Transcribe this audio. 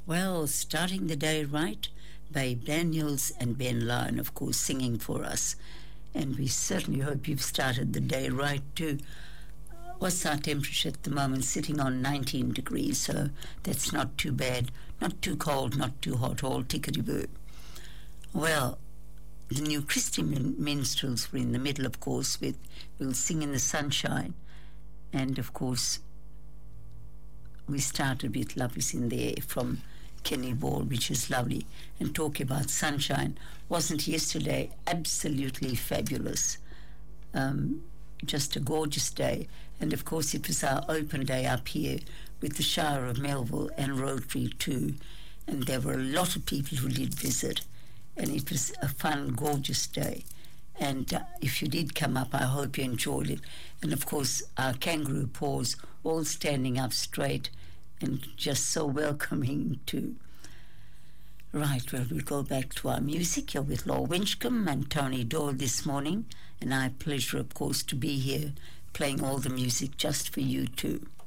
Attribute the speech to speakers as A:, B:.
A: Well, starting the day right, Babe Daniels and Ben Lyon, of course, singing for us. And we certainly hope you've started the day right too. What's our temperature at the moment? Sitting on 19 degrees, so that's not too bad. Not too cold, not too hot, all tickety-boo. Well, the new Christian minstrels were in the middle, of course, with We'll Sing in the Sunshine. And, of course, we started with Love is in the Air from Kenny Ball, which is lovely. And talking about sunshine, wasn't yesterday absolutely fabulous? Just a gorgeous day. And of course it was our open day up here with the Shire of Melville and Rotary too. And there were a lot of people who did visit. And it was a fun, gorgeous day. And if you did come up, I hope you enjoyed it. And of course our kangaroo paws all standing up straight and just so welcoming too. Right, well, we'll go back to our music. You're with Law Winchcombe and Tony Doyle this morning, and I have pleasure, of course, to be here playing all the music just for you too.